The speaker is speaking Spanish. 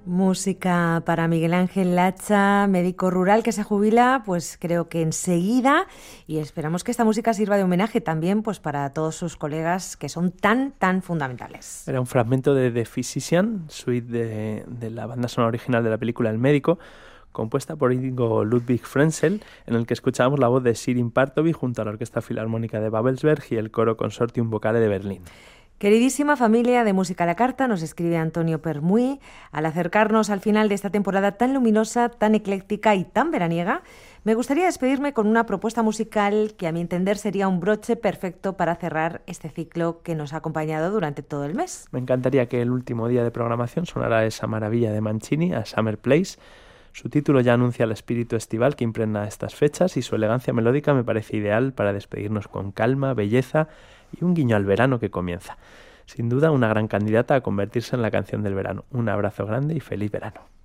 Música para Miguel Ángel Lacha, médico rural que se jubila, pues creo que enseguida, y esperamos que esta música sirva de homenaje también pues para todos sus colegas que son tan fundamentales. Era un fragmento de The Physician, suite de la banda sonora original de la película El Médico, compuesta por Ingo Ludwig Frenzel, en el que escuchábamos la voz de Sirin Partovi junto a la Orquesta Filarmónica de Babelsberg y el Coro Consortium Vocale de Berlín. Queridísima familia de Música a la Carta, nos escribe Antonio Permuy. Al acercarnos al final de esta temporada tan luminosa, tan ecléctica y tan veraniega, me gustaría despedirme con una propuesta musical que a mi entender sería un broche perfecto para cerrar este ciclo que nos ha acompañado durante todo el mes. Me encantaría que el último día de programación sonara esa maravilla de Mancini, A Summer Place. Su título ya anuncia el espíritu estival que impregna estas fechas y su elegancia melódica me parece ideal para despedirnos con calma, belleza y un guiño al verano que comienza. Sin duda, una gran candidata a convertirse en la canción del verano. Un abrazo grande y feliz verano.